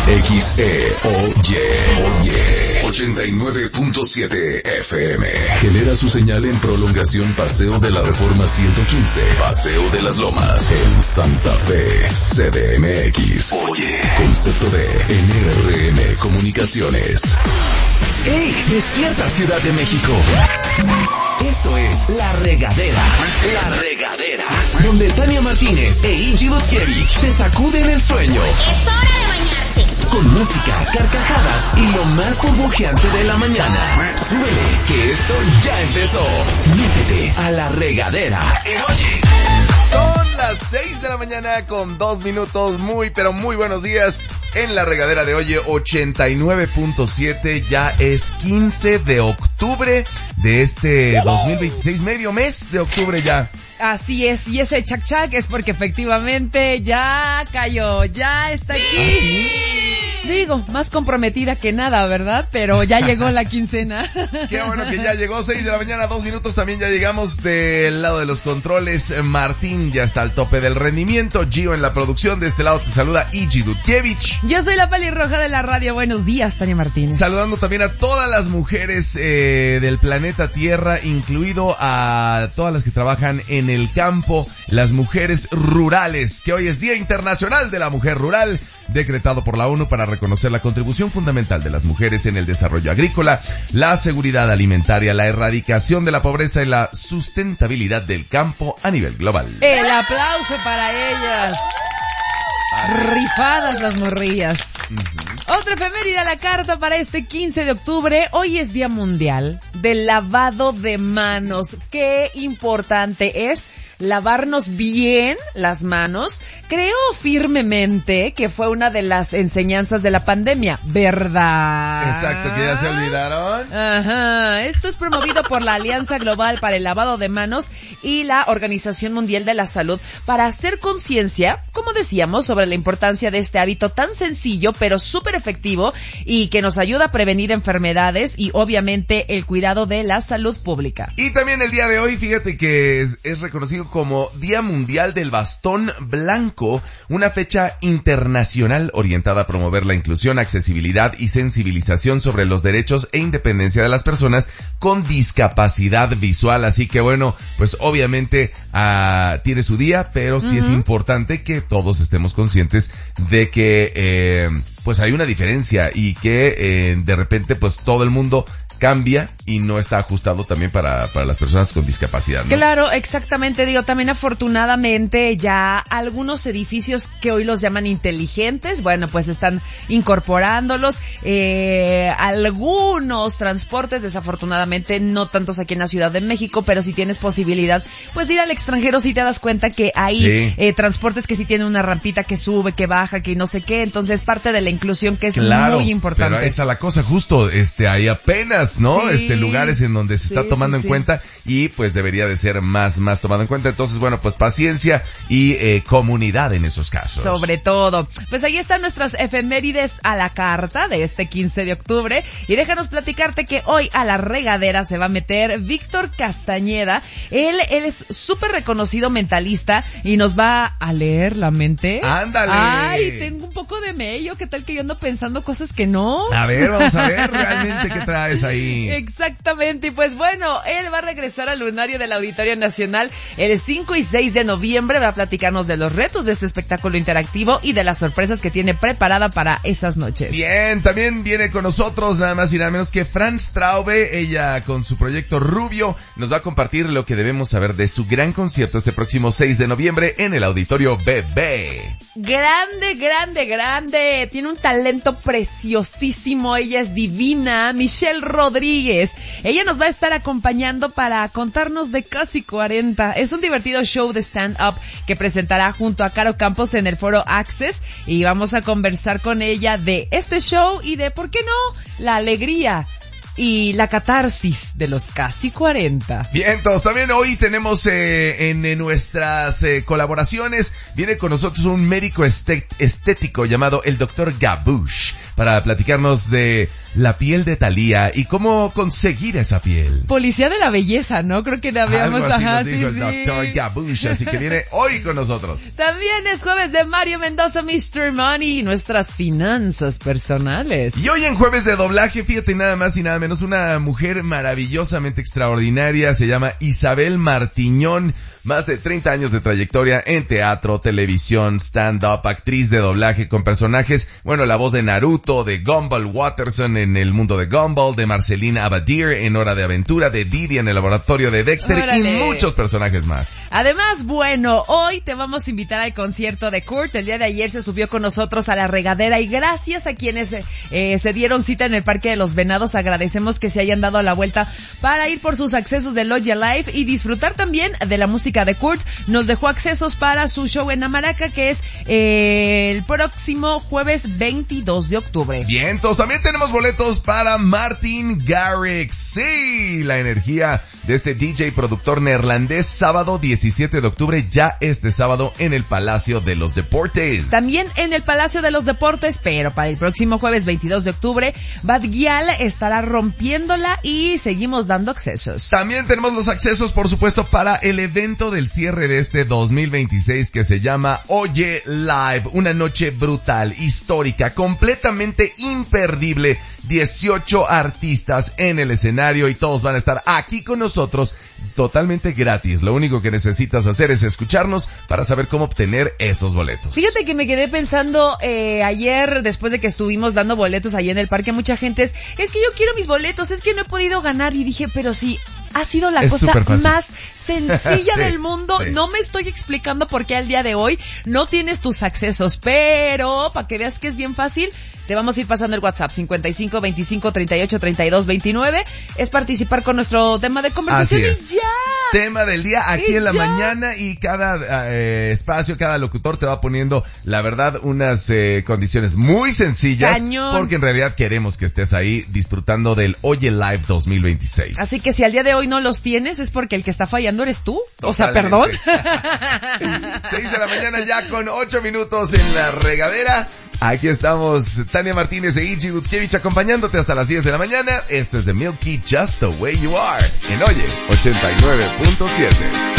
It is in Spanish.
Oye, 89.7 FM. Genera su señal en prolongación Paseo de la Reforma 115, Paseo de las Lomas, en Santa Fe, CDMX. Oye, concepto de NRM Comunicaciones. ¡Ey! ¡Despierta, Ciudad de México! Esto es La Regadera. La Regadera. Donde Tania Martínez e Ingy Dutkiewicz te sacuden el sueño. ¡Es hora de bañarse! Con música, carcajadas y lo más burbujeante de la mañana. Súbele, que esto ya empezó. Métete a La Regadera. Oye. Son las 6 de la mañana con 2 minutos. Muy, pero muy buenos días. En La Regadera de Oye 89.7. Ya es 15 de octubre de este 2026. Medio mes de octubre ya. Así es, y ese chac-chac es porque efectivamente ya cayó, ya está aquí. Digo, más comprometida que nada, ¿verdad? Pero ya llegó la quincena. Qué bueno que ya llegó, 6 de la mañana, 2 minutos, también ya llegamos del lado de los controles. Martín ya está al tope del rendimiento, Gio en la producción, de este lado te saluda Ingy Dutkiewicz. Yo soy la pelirroja de la radio, buenos días, Tania Martínez. Saludando también a todas las mujeres del planeta Tierra, incluido a todas las que trabajan en el campo, las mujeres rurales, que hoy es Día Internacional de la Mujer Rural, decretado por la ONU para reconocer la contribución fundamental de las mujeres en el desarrollo agrícola, la seguridad alimentaria, la erradicación de la pobreza y la sustentabilidad del campo a nivel global. El aplauso para ellas. Rifadas las morrillas. Otra efeméride a la carta para este 15 de octubre. Hoy es Día Mundial del Lavado de Manos. Qué importante es lavarnos bien las manos. Creo firmemente que fue una de las enseñanzas de la pandemia, ¿verdad? Exacto, que ya se olvidaron. Ajá, esto es promovido por la Alianza Global para el Lavado de Manos y la Organización Mundial de la Salud para hacer conciencia, como decíamos, sobre la importancia de este hábito tan sencillo pero súper efectivo y que nos ayuda a prevenir enfermedades y obviamente el cuidado de la salud pública. Y también el día de hoy, fíjate que es reconocido como Día Mundial del Bastón Blanco, una fecha internacional orientada a promover la inclusión, accesibilidad y sensibilización sobre los derechos e independencia de las personas con discapacidad visual. Así que bueno, pues obviamente tiene su día, pero sí es importante que todos estemos conscientes de que pues hay una diferencia y que de repente pues todo el mundo cambia y no está ajustado también para las personas con discapacidad, ¿no? Claro, exactamente. Digo, también afortunadamente ya algunos edificios que hoy los llaman inteligentes, bueno, pues están incorporándolos. Algunos transportes, desafortunadamente, no tantos aquí en la Ciudad de México, pero si tienes posibilidad, pues de ir al extranjero, si te das cuenta que hay transportes que sí tienen una rampita que sube, que baja, que no sé qué. Entonces, parte de la inclusión que es muy importante. Pero ahí está la cosa, justo, hay apenas, ¿no? Sí, lugares en donde se está tomando en cuenta y pues debería de ser más tomado en cuenta. Entonces, bueno, pues paciencia y comunidad en esos casos. Sobre todo. Pues ahí están nuestras efemérides a la carta de este 15 de octubre y déjanos platicarte que hoy a la regadera se va a meter Víctor Castañeda. Él es súper reconocido mentalista y nos va a leer la mente. ¡Ándale! Ay, tengo un poco de mello. ¿Qué tal que yo ando pensando cosas que no? A ver, vamos a ver realmente qué traes ahí. Exactamente, y pues bueno, él va a regresar al lunario del Auditorio Nacional el 5 y 6 de noviembre, va a platicarnos de los retos de este espectáculo interactivo y de las sorpresas que tiene preparada para esas noches. Bien, también viene con nosotros nada más y nada menos que Franz Traube. Ella con su proyecto Rubio nos va a compartir lo que debemos saber de su gran concierto este próximo 6 de noviembre en el Auditorio BB. Grande, tiene un talento preciosísimo, ella es divina, Michelle Rodríguez. Ella nos va a estar acompañando para contarnos de Casi 40. Es un divertido show de stand-up que presentará junto a Caro Campos en el Foro Access y vamos a conversar con ella de este show y de, ¿por qué no?, la alegría y la catarsis de los casi 40. Bien, entonces también hoy tenemos en nuestras colaboraciones, viene con nosotros un médico estético llamado el Dr. Gabush para platicarnos de la piel de Thalía y cómo conseguir esa piel. Policía de la belleza, ¿no? Creo que la habíamos... Algo así Ajá, nos dijo el Dr. Gabush, así que viene hoy con nosotros. También es jueves de Mario Mendoza, Mr. Money, y nuestras finanzas personales. Y hoy en jueves de doblaje, fíjate nada más y nada menos, una mujer maravillosamente extraordinaria, se llama Isabel Martiñón, más de 30 años de trayectoria en teatro, televisión, stand-up, actriz de doblaje con personajes, bueno, la voz de Naruto, de Gumball Watterson en El Mundo de Gumball, de Marcelina Abadir en Hora de Aventura, de Didi en El Laboratorio de Dexter. Órale. Y muchos personajes más. Además, bueno, hoy te vamos a invitar al concierto de Kurt. El día de ayer se subió con nosotros a La Regadera y gracias a quienes se dieron cita en el Parque de los Venados, agradecemos que se hayan dado la vuelta para ir por sus accesos de Lodge Live y disfrutar también de la música de Kurt. Nos dejó accesos para su show en Amaraca, que es el próximo jueves 22 de octubre. Bien, entonces también tenemos boletos para Martin Garrix. Sí, la energía de este DJ productor neerlandés, sábado 17 de octubre, ya este sábado en el Palacio de los Deportes. También en el Palacio de los Deportes, pero para el próximo jueves 22 de octubre, Bad Gyal estará rompiéndola y seguimos dando accesos. También tenemos los accesos, por supuesto, para el evento del cierre de este 2026 que se llama Oye Live. Una noche brutal, histórica, completamente imperdible. 18 artistas en el escenario y todos van a estar aquí con nosotros totalmente gratis. Lo único que necesitas hacer es escucharnos para saber cómo obtener esos boletos. Fíjate que me quedé pensando ayer, después de que estuvimos dando boletos allí en el parque, mucha gente es que yo quiero mis boletos, es que no he podido ganar. Y dije, pero sí, ha sido la cosa más sencilla sí, del mundo. Sí. No me estoy explicando por qué al día de hoy no tienes tus accesos, pero para que veas que es bien fácil, te vamos a ir pasando el WhatsApp 55 25 38 32 29. Es participar con nuestro tema de conversación y ya. Tema del día aquí en la mañana y cada espacio, cada locutor te va poniendo, la verdad, unas condiciones muy sencillas. Cañón. Porque en realidad queremos que estés ahí disfrutando del Oye Live 2026. Así que si al día de hoy no los tienes es porque el que está fallando eres tú. Totalmente. O sea, perdón. 6 de la mañana ya con 8 minutos en La Regadera. Aquí estamos, Tania Martínez e Ichi Dudkiewicz acompañándote hasta las 10 de la mañana. Esto es de Milky, Just the Way You Are, en Oye 89.7.